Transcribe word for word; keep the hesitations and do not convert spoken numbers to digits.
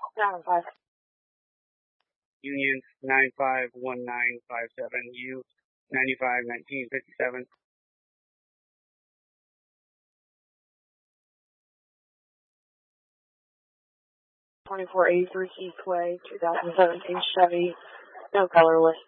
Nine five. Union nine five one nine five seven U ninety-five nineteen fifty-seven. Twenty-four eighty-three Eastway, two thousand seventeen Chevy, no color listed.